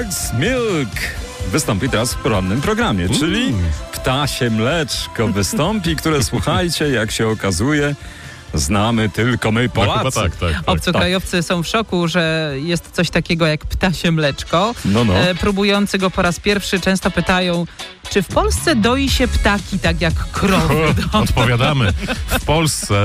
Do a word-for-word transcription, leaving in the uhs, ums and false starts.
Goat's Milk wystąpi teraz w porannym programie, czyli ptasie mleczko wystąpi, które słuchajcie, jak się okazuje, znamy tylko my Polacy. No, tak, tak, tak. Obcokrajowcy tak. są w szoku, że jest coś takiego jak ptasie mleczko. No, no. E, próbujący go po raz pierwszy często pytają, czy w Polsce doi się ptaki tak jak krowy? Odpowiadamy. W Polsce